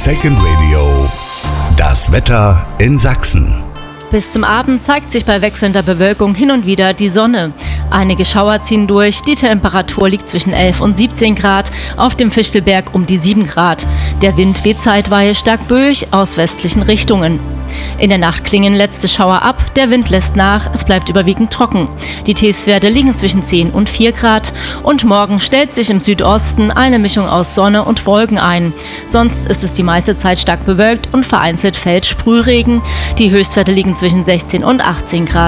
Second Radio. Das Wetter in Sachsen. Bis zum Abend zeigt sich bei wechselnder Bewölkung hin und wieder die Sonne. Einige Schauer ziehen durch, die Temperatur liegt zwischen 11 und 17 Grad, auf dem Fichtelberg um die 7 Grad. Der Wind weht zeitweilig stark böig aus westlichen Richtungen. In der Nacht klingen letzte Schauer ab, der Wind lässt nach, es bleibt überwiegend trocken. Die Tiefstwerte liegen zwischen 10 und 4 Grad und morgen stellt sich im Südosten eine Mischung aus Sonne und Wolken ein. Sonst ist es die meiste Zeit stark bewölkt und vereinzelt fällt Sprühregen. Die Höchstwerte liegen zwischen 16 und 18 Grad.